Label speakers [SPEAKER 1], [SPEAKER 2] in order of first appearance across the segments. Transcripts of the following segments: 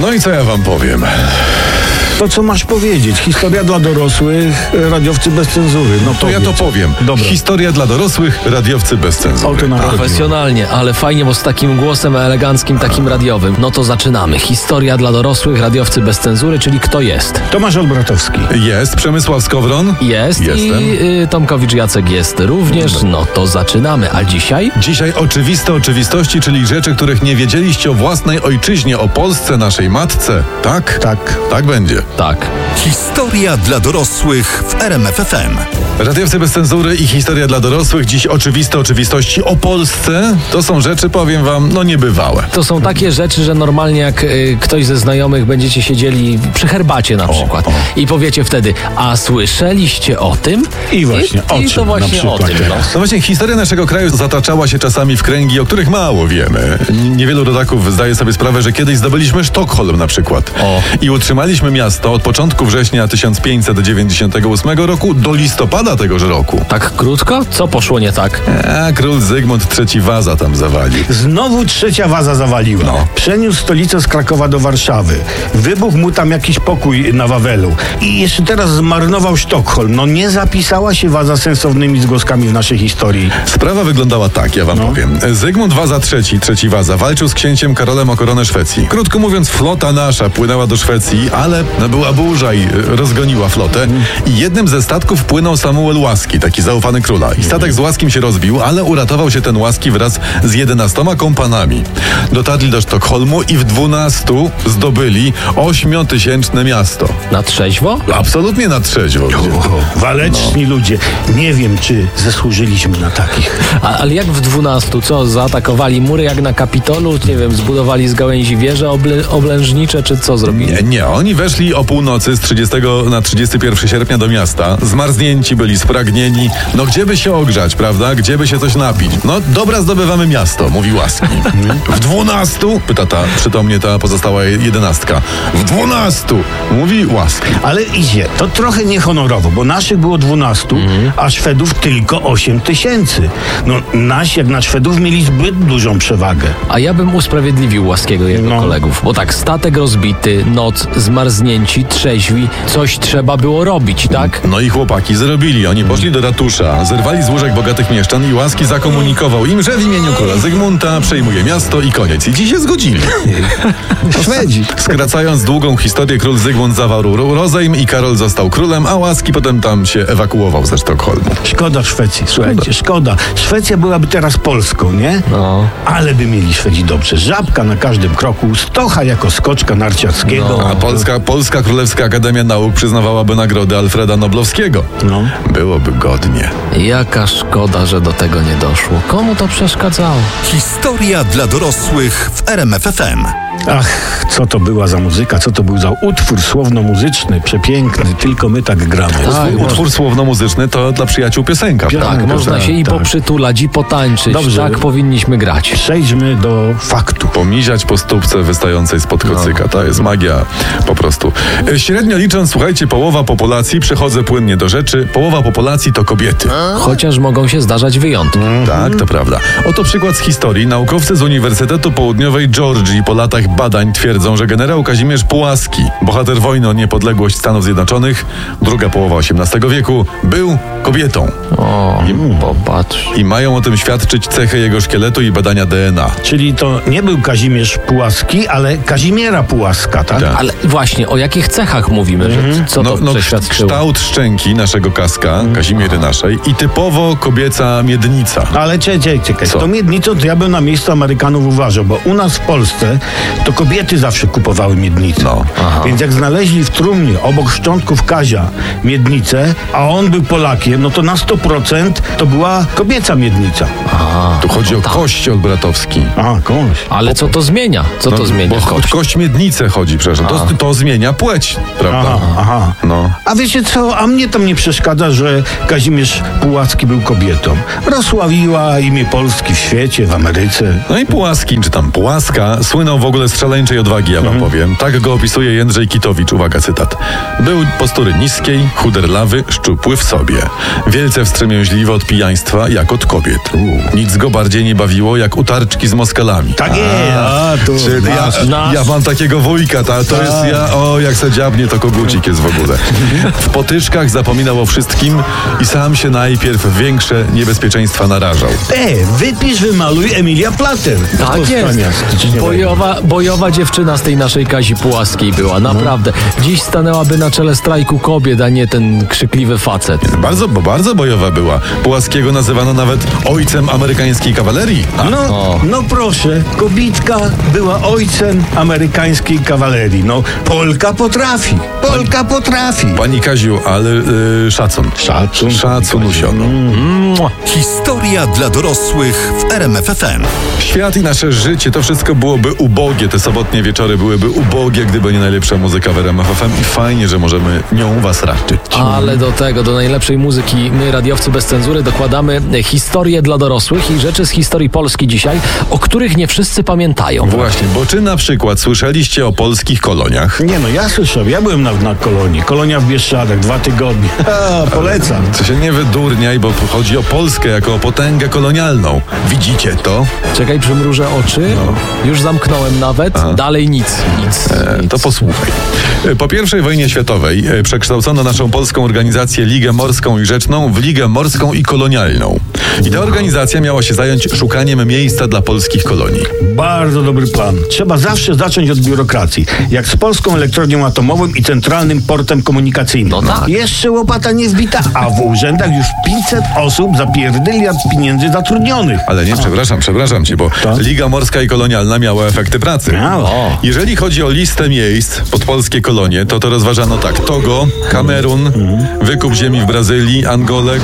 [SPEAKER 1] No i co ja wam powiem?
[SPEAKER 2] To, co masz powiedzieć. Historia dla dorosłych, radiowcy bez cenzury. No
[SPEAKER 1] To ja to powiem.
[SPEAKER 2] Dobra.
[SPEAKER 1] Historia dla dorosłych, radiowcy bez cenzury.
[SPEAKER 2] O, to na radio.
[SPEAKER 3] Profesjonalnie, ale fajnie, bo z takim głosem eleganckim, takim radiowym. No to zaczynamy. Historia dla dorosłych, radiowcy bez cenzury, czyli kto jest?
[SPEAKER 2] Tomasz Olbratowski.
[SPEAKER 1] Jest Przemysław Skowron?
[SPEAKER 3] Jest.
[SPEAKER 1] Jestem.
[SPEAKER 3] I Tomkowicz Jacek jest również. No to zaczynamy. A dzisiaj?
[SPEAKER 1] Dzisiaj oczywiste oczywistości, czyli rzeczy, których nie wiedzieliście o własnej ojczyźnie, o Polsce, naszej matce. Tak?
[SPEAKER 2] Tak.
[SPEAKER 1] Tak będzie.
[SPEAKER 3] Tak.
[SPEAKER 4] Historia dla dorosłych w RMF FM.
[SPEAKER 1] Radiowcy bez cenzury i historia dla dorosłych. Dziś oczywiste oczywistości o Polsce. To są rzeczy, powiem wam, no niebywałe.
[SPEAKER 3] To są takie rzeczy, że normalnie jak ktoś ze znajomych będziecie siedzieli przy herbacie na przykład i powiecie wtedy, a słyszeliście o tym?
[SPEAKER 2] I właśnie o
[SPEAKER 3] I
[SPEAKER 2] czym
[SPEAKER 3] to
[SPEAKER 2] na
[SPEAKER 3] właśnie o
[SPEAKER 2] przykład
[SPEAKER 3] tym. No.
[SPEAKER 2] teraz?
[SPEAKER 1] No właśnie, historia naszego kraju zataczała się czasami w kręgi, o których mało wiemy. Niewielu rodaków zdaje sobie sprawę, że kiedyś zdobyliśmy Sztokholm na przykład. I utrzymaliśmy miasto od początku września 1598 roku do listopada tegoż roku.
[SPEAKER 3] Tak krótko? Co poszło nie tak?
[SPEAKER 1] A król Zygmunt III Waza tam zawalił.
[SPEAKER 2] Znowu trzecia waza zawaliła.
[SPEAKER 1] No.
[SPEAKER 2] Przeniósł stolicę z Krakowa do Warszawy. Wybuchł mu tam jakiś pokój na Wawelu. I jeszcze teraz zmarnował Sztokholm. No nie zapisała się waza sensownymi zgłoskami w naszej historii.
[SPEAKER 1] Sprawa wyglądała tak, ja wam powiem. Zygmunt Waza III Waza, walczył z księciem Karolem o koronę Szwecji. Krótko mówiąc, flota nasza płynęła do Szwecji, ale była burza i rozgoniła flotę. I jednym ze statków płynął Samuel Łaski, taki zaufany króla. I statek z Łaskim się rozbił, ale uratował się ten Łaski wraz z 11 kompanami. Dotarli do Sztokholmu i w 12 zdobyli 8-tysięczne miasto.
[SPEAKER 3] Na trzeźwo?
[SPEAKER 1] Absolutnie na trzeźwo.
[SPEAKER 2] Waleczni ludzie. Nie wiem, czy zasłużyliśmy na takich.
[SPEAKER 3] Ale jak w 12? Co, zaatakowali mury jak na Kapitolu? Nie wiem, zbudowali z gałęzi wieże oblężnicze, czy co zrobili?
[SPEAKER 1] Nie, oni weszli o północy z 30 na 31 sierpnia do miasta. Zmarznięci byli, spragnieni. No gdzie by się ogrzać, prawda? Gdzie by się coś napić? No dobra, zdobywamy miasto, mówi Łaski. W 12? Pyta przytomnie ta pozostała 11. W 12? Mówi Łaski.
[SPEAKER 2] Ale idzie, to trochę niehonorowo, bo naszych było 12, a Szwedów tylko 8 tysięcy. No nasi jak na Szwedów mieli zbyt dużą przewagę.
[SPEAKER 3] A ja bym usprawiedliwił Łaskiego jego kolegów. Bo tak, statek rozbity, noc, zmarznięci, trzeźwi, coś trzeba było robić, tak?
[SPEAKER 1] No i chłopaki zrobili. Oni poszli do ratusza, zerwali z łóżek bogatych mieszczan i Łaski zakomunikował im, że w imieniu króla Zygmunta przejmuje miasto i koniec. I dziś się zgodzili.
[SPEAKER 2] Szwedzi.
[SPEAKER 1] Skracając długą historię, król Zygmunt zawarł rozejm i Karol został królem, a Łaski potem tam się ewakuował ze Sztokholmu.
[SPEAKER 2] Szkoda Szwecji, słuchajcie, szkoda. Szwecja byłaby teraz Polską, nie?
[SPEAKER 3] No.
[SPEAKER 2] Ale by mieli Szwedzi dobrze. Żabka na każdym kroku, stocha jako skoczka narciarskiego.
[SPEAKER 1] A Polska Królewska Akademia Nauk przyznawałaby nagrody Alfreda Noblowskiego.
[SPEAKER 2] No.
[SPEAKER 1] Byłoby godnie.
[SPEAKER 3] Jaka szkoda, że do tego nie doszło. Komu to przeszkadzało?
[SPEAKER 4] Historia dla dorosłych w RMF FM.
[SPEAKER 2] Ach, co to była za muzyka, co to był za utwór słowno-muzyczny, przepiękny, tylko my tak gramy.
[SPEAKER 1] Utwór słowno-muzyczny to dla przyjaciół piosenka.
[SPEAKER 3] Tak, można się i poprzytulać, i potańczyć.
[SPEAKER 2] Dobrze.
[SPEAKER 3] Tak powinniśmy grać.
[SPEAKER 2] Przejdźmy do faktu.
[SPEAKER 1] Pomiziać po stópce wystającej spod kocyka. To jest magia po prostu. Średnio licząc, słuchajcie, połowa populacji, przechodzę płynnie do rzeczy, połowa populacji to kobiety.
[SPEAKER 3] Chociaż mogą się zdarzać wyjątki.
[SPEAKER 1] Tak, to prawda. Oto przykład z historii. Naukowcy z Uniwersytetu Południowej Georgii po latach badań twierdzą, że generał Kazimierz Pułaski, bohater wojny o niepodległość Stanów Zjednoczonych, druga połowa XVIII wieku, był kobietą.
[SPEAKER 3] Popatrz.
[SPEAKER 1] I mają o tym świadczyć cechy jego szkieletu i badania DNA.
[SPEAKER 2] Czyli to nie był Kazimierz Pułaski, ale Kazimiera Pułaska, tak?
[SPEAKER 1] Tak.
[SPEAKER 3] Ale właśnie, o jakich cechach mówimy? Że co to przeświadczyło?
[SPEAKER 1] Kształt szczęki naszego kaska, Kazimiery naszej i typowo kobieca miednica.
[SPEAKER 2] Ale czekaj.
[SPEAKER 1] Co?
[SPEAKER 2] To miednicą to ja bym na miejscu Amerykanów uważał, bo u nas w Polsce to kobiety zawsze kupowały miednicę.
[SPEAKER 1] No.
[SPEAKER 2] Więc jak znaleźli w trumnie obok szczątków Kazia miednicę, a on był Polakiem, no to na 100% to była kobieca miednica.
[SPEAKER 1] Tu chodzi o kość Olbratowski.
[SPEAKER 2] A, kość.
[SPEAKER 3] Ale co to zmienia? Co to zmienia?
[SPEAKER 1] Bo kość miednicę chodzi, przepraszam. To zmienia płeć, prawda?
[SPEAKER 2] Aha.
[SPEAKER 1] No.
[SPEAKER 2] A wiecie co, a mnie tam nie przeszkadza, że Kazimierz Pułacki był kobietą. Rozsławiła imię Polski w świecie, w Ameryce.
[SPEAKER 1] No i Pułaski, czy tam Pułaska, słynął w ogóle z szaleńczej odwagi, ja wam powiem. Tak go opisuje Jędrzej Kitowicz, uwaga, cytat. Był postury niskiej, chuderlawy, szczupły w sobie. Wielce wstrzemięźliwy od pijaństwa, jak od kobiet. Nic go bardziej nie bawiło, jak utarczki z moskalami.
[SPEAKER 2] Tak jest.
[SPEAKER 1] Czyli ja mam takiego wujka, to jest jak se dziabnie, to kogucik jest w ogóle. W potyczkach zapominał o wszystkim i sam się najpierw w większe niebezpieczeństwa narażał.
[SPEAKER 2] Wypisz, wymaluj Emilia Plater.
[SPEAKER 3] Tak jest. Bojowa dziewczyna z tej naszej Kazi Pułaskiej była, naprawdę. Dziś stanęłaby na czele strajku kobiet, a nie ten krzykliwy facet.
[SPEAKER 1] Bardzo bojowa była. Pułaskiego nazywano nawet ojcem amerykańskiej kawalerii.
[SPEAKER 2] No proszę, kobitka była ojcem amerykańskiej kawalerii. No, Polka potrafi.
[SPEAKER 1] Pani Kaziu, ale szacun. Szacun usiono.
[SPEAKER 4] Historia dla dorosłych w RMF FM.
[SPEAKER 1] Świat i nasze życie, to wszystko byłoby ubogie. Te sobotnie wieczory byłyby ubogie, gdyby nie najlepsza muzyka w RMF FM i fajnie, że możemy nią was raczyć.
[SPEAKER 3] Ale do najlepszej muzyki my, radiowcy bez cenzury, dokładamy historię dla dorosłych i rzeczy z historii Polski dzisiaj, o których nie wszyscy pamiętają.
[SPEAKER 1] Właśnie, bo czy na przykład słyszeliście o polskich koloniach?
[SPEAKER 2] Nie no, ja słyszałem, ja byłem na kolonii. Kolonia w Bieszczadach, 2 tygodnie. Polecam.
[SPEAKER 1] Co się nie wydurniaj, bo chodzi o Polskę jako o potęgę kolonialną. Widzicie to?
[SPEAKER 3] Czekaj, przymrużę oczy. Już zamknąłem nawet. Dalej nic.
[SPEAKER 1] To posłuchaj. Po I wojnie światowej przekształcono naszą polską organizację Ligę Morską i Rzeczną w Ligę Morską i Kolonialną. I ta organizacja miała się zająć szukaniem miejsca dla polskich kolonii.
[SPEAKER 2] Bardzo dobry plan. Trzeba zawsze zacząć od biurokracji. Jak z Polską Elektrownią Atomową i Centralnym Portem Komunikacyjnym.
[SPEAKER 3] No tak.
[SPEAKER 2] Jeszcze łopata nie wbita, a w urzędach już 500 osób zapierdyli od pieniędzy zatrudnionych.
[SPEAKER 1] Ale nie, przepraszam cię, bo Liga Morska i Kolonialna miała efekty pracy. Jeżeli chodzi o listę miejsc pod polskie kolonie, to rozważano tak. Togo, Kamerun, wykup ziemi w Brazylii, Angolę,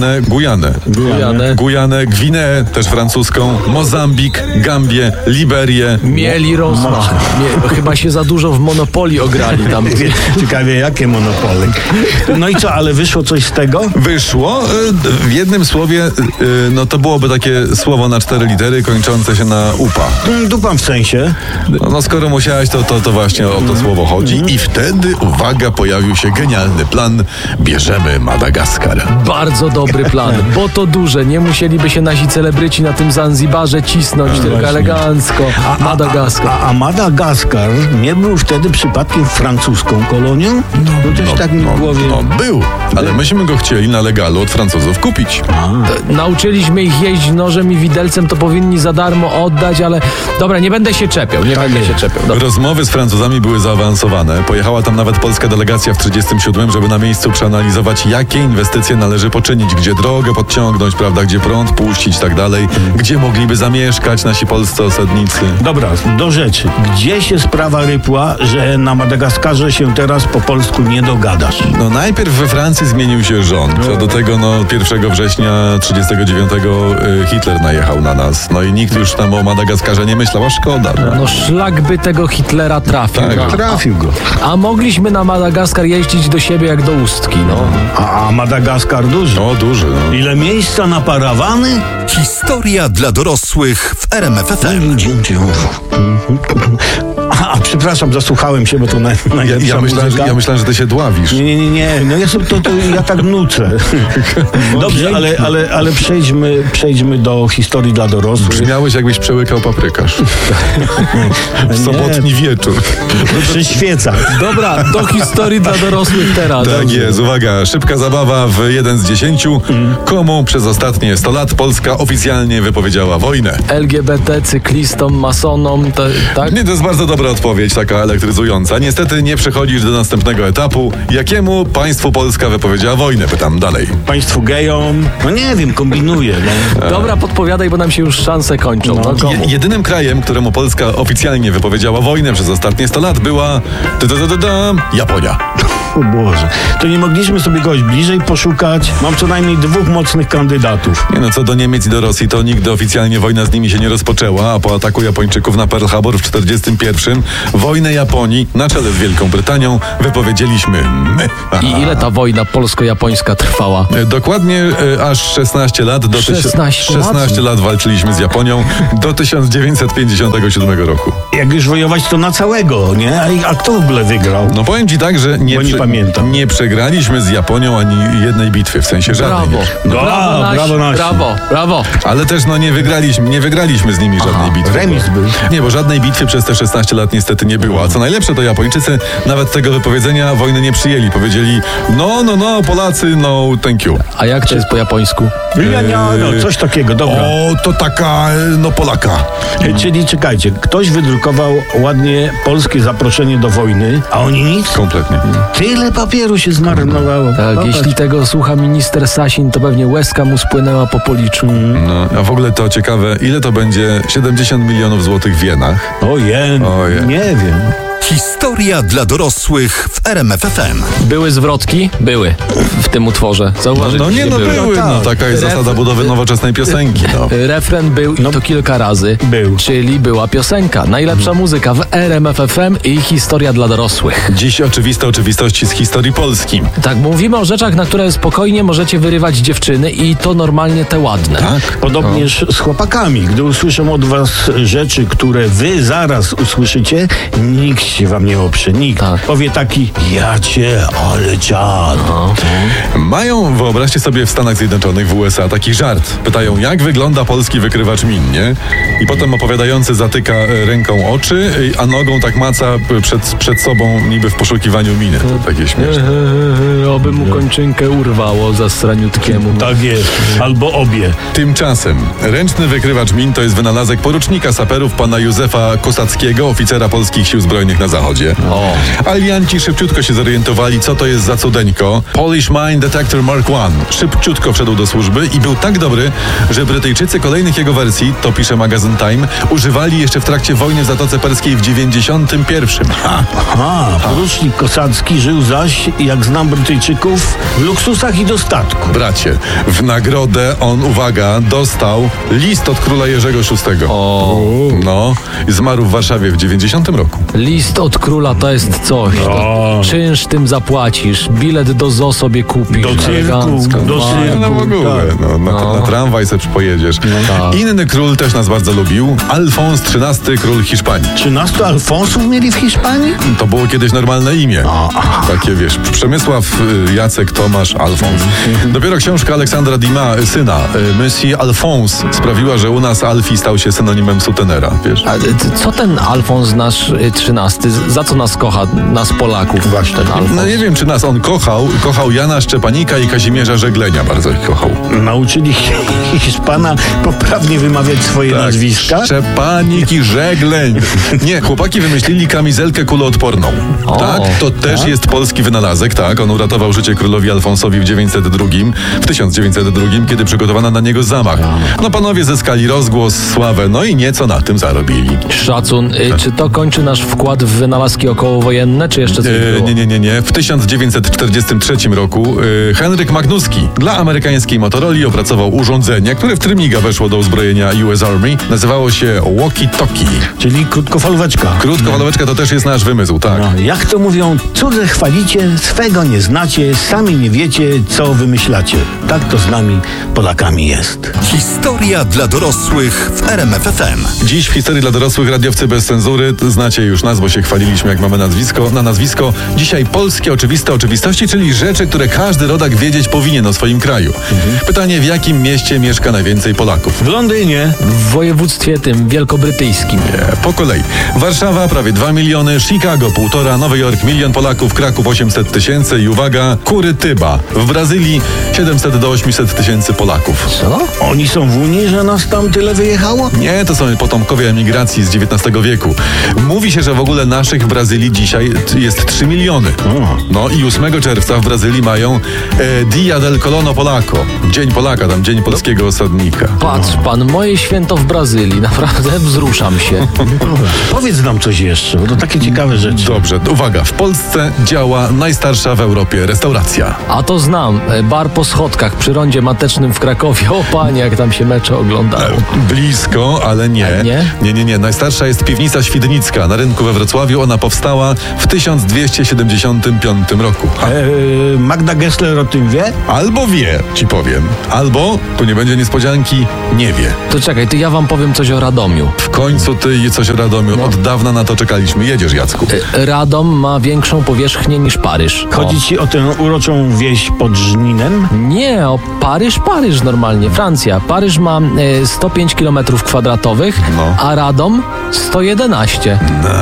[SPEAKER 1] Gujanę, Gwineę, też francuską, Mozambik, Gambię, Liberię.
[SPEAKER 3] Mieli rozmach. Chyba się za dużo w Monopolii ograli tam.
[SPEAKER 2] Ciekawie, jakie monopoly. No i co, ale wyszło coś z tego?
[SPEAKER 1] Wyszło. W jednym słowie, no to byłoby takie słowo na 4 litery, kończące się na upa.
[SPEAKER 2] Dupam w sensie.
[SPEAKER 1] No skoro musiałeś, to właśnie o to słowo chodzi. I wtedy, uwaga, pojawił się genialny plan. Bierzemy Madagaskar.
[SPEAKER 3] Bardzo dobry plan, bo to duże. Nie musieliby się nasi celebryci na tym Zanzibarze cisnąć, tylko elegancko. Madagaskar.
[SPEAKER 2] A Madagaskar nie był wtedy przypadkiem francuską kolonią? No coś tak mi w głowie...
[SPEAKER 1] Był, ale myśmy go chcieli na legalu od Francuzów kupić.
[SPEAKER 3] Nauczyliśmy ich jeździć nożem i widelcem, to powinni za darmo oddać, ale dobra, nie będę się czepiał. Dobra.
[SPEAKER 1] Rozmowy z Francuzami były zaawansowane. Pojechała tam nawet polska delegacja w 1937, żeby na miejscu przeanalizować, jakie inwestycje należy poczynić, gdzie drogę podciągnąć, prawda, gdzie prąd puścić i tak dalej, gdzie mogliby zamieszkać nasi polscy osadnicy.
[SPEAKER 2] Dobra, do rzeczy. Gdzie się sprawa rypła, że na Madagaskarze się teraz po polsku nie dogadasz?
[SPEAKER 1] No najpierw we Francji zmienił się rząd, a do tego 1 września 1939 Hitler najechał na nas. No i nikt już tam o Madagaskarze nie myślał, a szkoda.
[SPEAKER 3] No szlak by tego Hitlera trafił.
[SPEAKER 1] Tak.
[SPEAKER 2] Trafił go.
[SPEAKER 3] A mogliśmy na Madagaskar jeździć do siebie jak do Ustki, no.
[SPEAKER 2] A Madagaskar duży.
[SPEAKER 1] No duży, no.
[SPEAKER 2] Ile miejsca na parawany?
[SPEAKER 4] Historia dla dorosłych w RMF FM.
[SPEAKER 2] A przepraszam, zasłuchałem się, bo to najlepsza muzyka.
[SPEAKER 1] Ja myślałem, że ty się dławisz.
[SPEAKER 2] Nie. No ja tak nucę. Dobrze, ale przejdźmy do historii dla dorosłych.
[SPEAKER 1] Brzmiałeś, jakbyś przełykał paprykarz. W sobotni wieczór.
[SPEAKER 2] Przyświeca.
[SPEAKER 3] Dobra, do historii dla dorosłych teraz.
[SPEAKER 1] Tak jest, uwaga, szybka zabawa w 1 z 10. Komu przez ostatnie 100 lat Polska oficjalnie wypowiedziała wojnę?
[SPEAKER 3] LGBT, cyklistom, masonom, tak?
[SPEAKER 1] Nie, to jest bardzo dobra odpowiedź, taka elektryzująca. Niestety nie przechodzisz do następnego etapu. Jakiemu państwu Polska wypowiedziała wojnę? Pytam dalej.
[SPEAKER 2] Państwu gejom? No nie wiem, kombinuję. No.
[SPEAKER 3] Dobra, podpowiadaj, bo nam się już szanse kończą. No, komu?
[SPEAKER 1] Jedynym krajem, któremu Polska oficjalnie wypowiedziała wojnę przez ostatnie 100 lat była Japonia.
[SPEAKER 2] O Boże. To nie mogliśmy sobie kogoś bliżej poszukać? Mam co najmniej 2 mocnych kandydatów.
[SPEAKER 1] Nie no, co do Niemiec i do Rosji, to nigdy oficjalnie wojna z nimi się nie rozpoczęła, a po ataku Japończyków na Pearl Harbor w 1941 wojnę Japonii na czele z Wielką Brytanią wypowiedzieliśmy my.
[SPEAKER 3] I ile ta wojna polsko-japońska trwała?
[SPEAKER 1] Dokładnie aż 16 lat. 16 lat walczyliśmy z Japonią do 1957 roku.
[SPEAKER 2] Jak już wojować, to na całego, nie? A kto w ogóle wygrał?
[SPEAKER 1] No powiem ci tak, że
[SPEAKER 2] Bo nie pamiętam.
[SPEAKER 1] nie przegraliśmy z Japonią ani jednej bitwy, w sensie żadnej.
[SPEAKER 3] Brawo nasi. Brawo.
[SPEAKER 1] Ale też no nie wygraliśmy z nimi żadnej bitwy.
[SPEAKER 2] Remis był.
[SPEAKER 1] Nie, bo żadnej bitwy przez te 16 lat niestety nie było. A co najlepsze, to Japończycy nawet tego wypowiedzenia wojny nie przyjęli. Powiedzieli no, Polacy, no thank you.
[SPEAKER 3] A jak to jest po japońsku?
[SPEAKER 2] No, coś takiego, dobra.
[SPEAKER 1] O, to taka, no Polaka.
[SPEAKER 2] Czyli czekajcie, ktoś wydrukował ładnie polskie zaproszenie do wojny, a oni nic?
[SPEAKER 1] Kompletnie.
[SPEAKER 2] Tyle papieru się zmarnowało.
[SPEAKER 3] Tak,
[SPEAKER 2] Popatrz.
[SPEAKER 3] jeśli tego słucha minister Sasin, to pewnie łezka mu spłynęła po policzu.
[SPEAKER 1] No, a w ogóle to ciekawe, ile to będzie 70 milionów złotych w jenach?
[SPEAKER 2] Ojej, nie wiem.
[SPEAKER 4] Historia dla dorosłych w RMF FM.
[SPEAKER 3] Były zwrotki? Były w tym utworze.
[SPEAKER 1] No
[SPEAKER 3] Zauważyliście?
[SPEAKER 1] były. No, taka jest zasada budowy nowoczesnej piosenki. No.
[SPEAKER 3] Refren był i to kilka razy.
[SPEAKER 2] Był.
[SPEAKER 3] Czyli była piosenka. Najlepsza muzyka w RMF FM i historia dla dorosłych.
[SPEAKER 1] Dziś oczywiste oczywistości z historii Polski.
[SPEAKER 3] Tak, mówimy o rzeczach, na które spokojnie możecie wyrywać dziewczyny i to normalnie te ładne.
[SPEAKER 1] Tak?
[SPEAKER 2] Podobnież z chłopakami. Gdy usłyszą od was rzeczy, które wy zaraz usłyszycie, nikt się wam nie oprze. Nikt.
[SPEAKER 3] Tak.
[SPEAKER 2] Powie taki, ja cię, ale dziad.
[SPEAKER 1] Mają, wyobraźcie sobie, w Stanach Zjednoczonych, w USA, taki żart. Pytają, jak wygląda polski wykrywacz min, nie? I potem opowiadający zatyka ręką oczy, a nogą tak maca przed sobą niby w poszukiwaniu miny. To takie śmieszne.
[SPEAKER 3] Oby mu kończynkę urwało zastraniutkiemu.
[SPEAKER 2] Tak jest. Albo obie.
[SPEAKER 1] Tymczasem ręczny wykrywacz min to jest wynalazek porucznika saperów pana Józefa Kosackiego, oficera polskich sił zbrojnych na zachodzie. Alianci szybciutko się zorientowali, co to jest za cudeńko. Polish Mine Detector Mark I. Szybciutko wszedł do służby i był tak dobry, że Brytyjczycy kolejnych jego wersji, to pisze magazyn Time, używali jeszcze w trakcie wojny w Zatoce Perskiej w 91.
[SPEAKER 2] Porucznik Kosacki żył zaś, jak znam Brytyjczyków, w luksusach i dostatku.
[SPEAKER 1] Bracie, w nagrodę on, uwaga, dostał list od króla Jerzego VI. No, zmarł w Warszawie w 90 roku.
[SPEAKER 3] List od króla to jest coś. Czynsz tym zapłacisz, bilet do zoo sobie kupisz.
[SPEAKER 2] Do cyrku,
[SPEAKER 3] elegancko.
[SPEAKER 2] do cyrku.
[SPEAKER 1] No w ogóle, na tramwaj se pojedziesz.
[SPEAKER 3] tak.
[SPEAKER 1] Inny król też nas bardzo lubił, Alfons XIII, król Hiszpanii.
[SPEAKER 2] 13 Alfonsów mieli w Hiszpanii?
[SPEAKER 1] To było kiedyś normalne imię. Takie wiesz, Przemysław, Jacek, Tomasz, Alfons. Dopiero książka Aleksandra Dumas, syna, Monsieur Alphonse, sprawiła, że u nas Alfie stał się synonimem sutenera, wiesz?
[SPEAKER 3] A co ten Alfons nasz 13, za co nas kocha, nas Polaków? Właśnie ten Alfons.
[SPEAKER 1] No nie wiem, czy nas on kochał Jana Szczepanika i Kazimierza Żeglenia, bardzo ich kochał.
[SPEAKER 2] Nauczyli Hiszpana poprawnie wymawiać swoje nazwiska?
[SPEAKER 1] Szczepanik i Żegleń. Nie, chłopaki wymyślili kamizelkę kuloodporną. Tak, to też jest polski wynalazek, tak. On uratował życie królowi Alfonsowi w 1902, kiedy przygotowano na niego zamach. No panowie zyskali rozgłos, sławę, no i nieco na tym zarobili.
[SPEAKER 3] Szacun. Czy to kończy nasz wkład w wynalazki okołowojenne, czy jeszcze coś było?
[SPEAKER 1] Nie. W 1943 roku Henryk Magnuski dla amerykańskiej Motorola opracował urządzenie, które w trymiga weszło do uzbrojenia US Army. Nazywało się walkie-talkie.
[SPEAKER 2] Czyli krótkofalóweczka.
[SPEAKER 1] Krótkofalóweczka to też jest nasz wymysł, tak.
[SPEAKER 2] Jak to mówią, cudze chwalicie, swego nie znacie, sami nie wiecie, co wymyślacie. Tak to z nami, Polakami, jest.
[SPEAKER 4] Historia dla dorosłych w RMF FM.
[SPEAKER 1] Dziś w historii dla dorosłych radiowcy bez cenzury. Znacie już nas, bo się chwaliliśmy, jak mamy nazwisko. Dzisiaj polskie oczywiste oczywistości, czyli rzeczy, które każdy rodak wiedzieć powinien o swoim kraju. Pytanie, w jakim mieście mieszka najwięcej Polaków?
[SPEAKER 2] W Londynie.
[SPEAKER 3] W województwie tym wielkobrytyjskim.
[SPEAKER 1] Po kolei. Warszawa prawie 2 miliony, Chicago 1,5, Nowy Jork 1 milion Polaków, Kraków 800 tysięcy i uwaga, Kurytyba. W Brazylii 700 do 800 tysięcy Polaków.
[SPEAKER 3] Co?
[SPEAKER 2] Oni są w Unii, że nas tam tyle wyjechało?
[SPEAKER 1] Nie, to są potomkowie emigracji z XIX wieku. Mówi się, że w ogóle naszych w Brazylii dzisiaj jest 3 miliony. No i 8 czerwca w Brazylii mają Dia del Colono Polaco. Dzień Polaka, tam Dzień Polskiego Osadnika.
[SPEAKER 3] Patrz pan, moje święto w Brazylii. Naprawdę wzruszam się.
[SPEAKER 2] Powiedz nam coś jeszcze, bo to takie ciekawe rzeczy.
[SPEAKER 1] Dobrze, uwaga, w Polsce działa najstarsza w Europie restauracja.
[SPEAKER 3] A to znam. Bar po schodkach przy rondzie Matecznym w Krakowie. O panie, jak tam się mecze oglądało.
[SPEAKER 1] Blisko, ale nie. Nie. Najstarsza jest piwnica Świdnicka na rynku we Wrocławiu. Ona powstała w 1275 roku.
[SPEAKER 2] Magda Gessler o tym wie?
[SPEAKER 1] Albo wie, ci powiem. Albo, tu nie będzie niespodzianki, nie wie.
[SPEAKER 3] To czekaj, to ja wam powiem coś o Radomiu.
[SPEAKER 1] W końcu ty coś o Radomiu. Od dawna na to czekaliśmy. Jedziesz, Jacku.
[SPEAKER 3] Radom ma większą powierzchnię niż Paryż.
[SPEAKER 2] Chodzi ci o tę uroczą wieś pod Żninem?
[SPEAKER 3] Nie, o Paryż normalnie, Francja. Paryż ma 105 km², a Radom 111.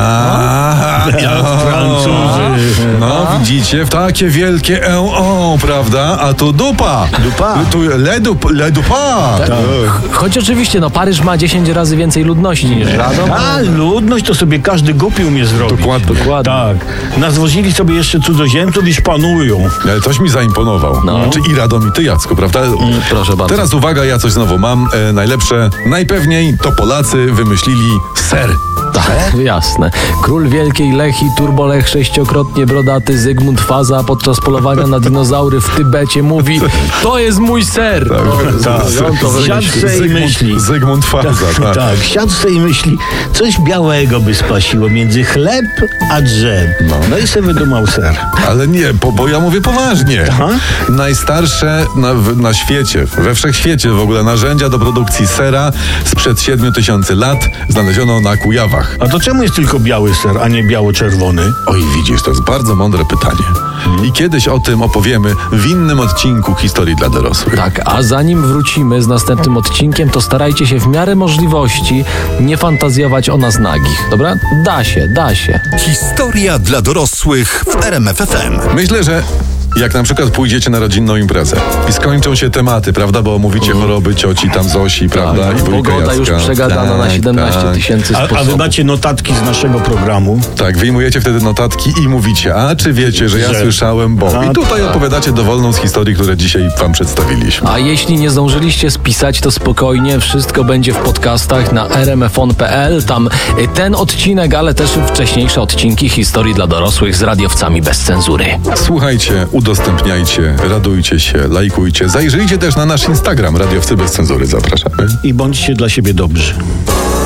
[SPEAKER 2] Francuzy.
[SPEAKER 1] No, widzicie, w takie wielkie prawda? A tu dupa. Tu le dupa.
[SPEAKER 3] Choć oczywiście, Paryż ma 10 razy więcej ludności niż Radom.
[SPEAKER 2] A ludność to sobie każdy głupi umie zrobić.
[SPEAKER 1] Dokładnie.
[SPEAKER 2] Tak. Nazwozili sobie jeszcze cudzoziemców i szpanują.
[SPEAKER 1] Ale ktoś mi zaimponował. Znaczy i Radom, i ty, Jacku, prawda?
[SPEAKER 3] Proszę bardzo.
[SPEAKER 1] Teraz uwaga, ja coś znowu mam. Najlepsze, najpewniej to Polacy wymyślili ser.
[SPEAKER 3] Tak, jasne. Król Wielkiej Lechii, turbolech 6-krotnie brodaty Zygmunt Faza podczas polowania na dinozaury w Tybecie mówi: to jest mój ser.
[SPEAKER 2] Siadł se i myśli.
[SPEAKER 1] Zygmunt Faza.
[SPEAKER 2] Tak, siadł se i myśli, coś białego by spasiło między chleb a drzew. No i se wydumał ser.
[SPEAKER 1] Ale nie, bo ja mówię poważnie. Najstarsze na świecie, we wszechświecie w ogóle narzędzia do produkcji sera sprzed 7000 lat znaleziono na Kujawach.
[SPEAKER 2] A to czemu jest tylko biały ser, a nie biało-czerwony?
[SPEAKER 1] Oj, widzisz, to jest bardzo mądre pytanie. I kiedyś o tym opowiemy w innym odcinku Historii dla dorosłych.
[SPEAKER 3] Tak, a zanim wrócimy z następnym odcinkiem, to starajcie się w miarę możliwości nie fantazjować o nas nagich. Dobra? Da się.
[SPEAKER 4] Historia dla dorosłych w RMF FM.
[SPEAKER 1] Myślę, że jak na przykład pójdziecie na rodzinną imprezę i skończą się tematy, prawda, bo omówicie choroby cioci tam Zosi, prawda, i wujka
[SPEAKER 3] Pogoda już
[SPEAKER 1] Jacka.
[SPEAKER 3] przegadana na 17 tysięcy sposobów.
[SPEAKER 2] A wy macie notatki z naszego programu?
[SPEAKER 1] Tak, wyjmujecie wtedy notatki i mówicie: a czy wiecie, że ja słyszałem, bo... I tutaj opowiadacie dowolną z historii, które dzisiaj wam przedstawiliśmy.
[SPEAKER 3] A jeśli nie zdążyliście spisać, to spokojnie, wszystko będzie w podcastach na rmfon.pl. Tam ten odcinek, ale też wcześniejsze odcinki Historii dla dorosłych z radiowcami bez cenzury.
[SPEAKER 1] Słuchajcie, udostępniajcie, radujcie się, lajkujcie. Zajrzyjcie też na nasz Instagram, Radiowcy bez cenzury. Zapraszamy.
[SPEAKER 2] I bądźcie dla siebie dobrzy.